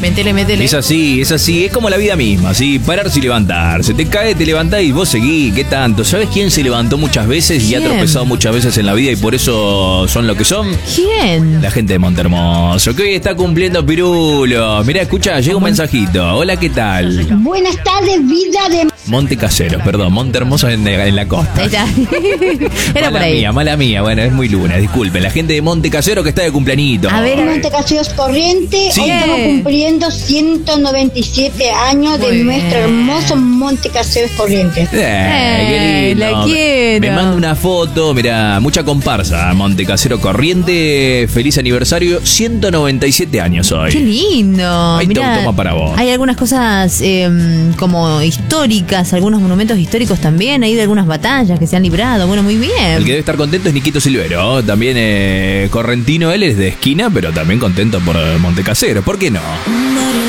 Métele. Es así, es como la vida misma, ¿sí? Pararse y levantarse. Te caes, te levantás y vos seguís, ¿qué tanto? ¿Sabes quién se levantó muchas veces y ha tropezado muchas veces en la vida y por eso son lo que son? ¿Quién? La gente de Montehermoso, que hoy está cumpliendo Pirulo. Mirá, escucha, llega un mensajito. Hola, ¿qué tal? Buenas tardes, vida de... Montecaseros, perdón, Montehermoso en la costa. Ahí está. Era por ahí. Mala mía, bueno, es muy lunes, disculpen. La gente de Montecasero que está de cumpleañito. A ver, Montecaseros Corriente, Sí. hoy estamos cumpliendo 197 años de nuestro hermoso Montecaseros Corriente. Qué lindo. La quiero. Me manda una foto, mira, mucha comparsa. Montecasero Corriente, feliz aniversario, 197 años hoy. Qué lindo. Ahí Mirá, toma para vos. hay algunas cosas como históricas, algunos monumentos históricos también, hay de algunas batallas que se han librado. Bueno, muy bien. El que debe estar contento es Niquito Silvero, también correntino, él es de esquina, pero también contento por Montecasero, ¿por qué no?